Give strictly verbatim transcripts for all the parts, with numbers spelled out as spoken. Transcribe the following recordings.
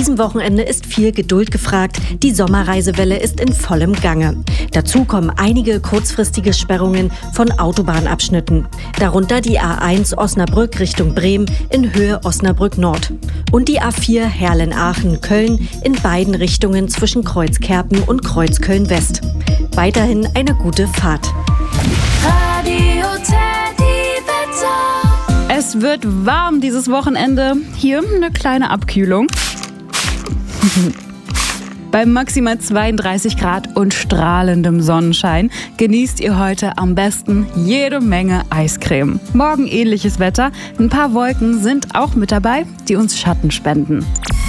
diesem Wochenende ist viel Geduld gefragt. Die Sommerreisewelle ist in vollem Gange. Dazu kommen einige kurzfristige Sperrungen von Autobahnabschnitten. Darunter die A eins Osnabrück Richtung Bremen in Höhe Osnabrück Nord. Und die A vier Herlen-Aachen-Köln in beiden Richtungen zwischen Kreuzkerpen und Kreuzköln West. Weiterhin eine gute Fahrt. Radio Teddy Wetter. Es wird warm dieses Wochenende. Hier eine kleine Abkühlung. Bei maximal zweiunddreißig Grad und strahlendem Sonnenschein genießt ihr heute am besten jede Menge Eiscreme. Morgen ähnliches Wetter. Ein paar Wolken sind auch mit dabei, die uns Schatten spenden.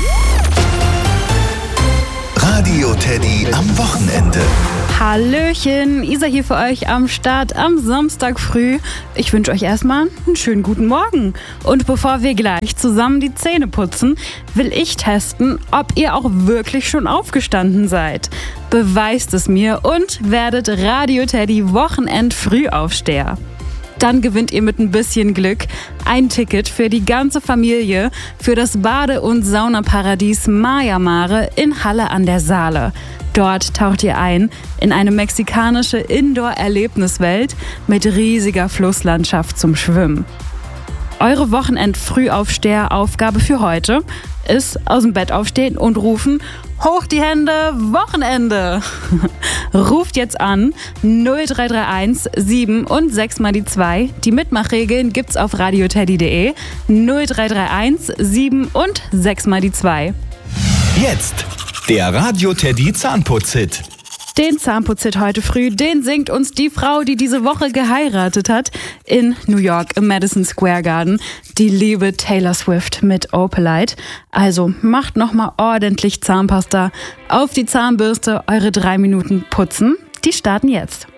Radio Teddy am Wochenende. Hallöchen, Isa hier für euch am Start am Samstag früh. Ich wünsche euch erstmal einen schönen guten Morgen. Und bevor wir gleich zusammen die Zähne putzen, will ich testen, ob ihr auch wirklich schon aufgestanden seid. Beweist es mir und werdet Radio Teddy Wochenend Frühaufsteher. Dann gewinnt ihr mit ein bisschen Glück ein Ticket für die ganze Familie für das Bade- und Saunaparadies Maya Mare in Halle an der Saale. Dort taucht ihr ein in eine mexikanische Indoor-Erlebniswelt mit riesiger Flusslandschaft zum Schwimmen. Eure Wochenend-Frühaufsteher-Aufgabe für heute ist aus dem Bett aufstehen und rufen: Hoch die Hände, Wochenende! Ruft jetzt an null drei drei eins sieben und sechs mal die zwei. Die Mitmachregeln gibt's auf radioteddy punkt de. null drei drei eins sieben und sechs mal die zwei. Jetzt der Radio Teddy Zahnputz-Hit. Den Zahnputz-Hit heute früh, den singt uns die Frau, die diese Woche geheiratet hat in New York im Madison Square Garden, die liebe Taylor Swift mit Opalite. Also macht nochmal ordentlich Zahnpasta auf die Zahnbürste, eure drei Minuten putzen, die starten jetzt.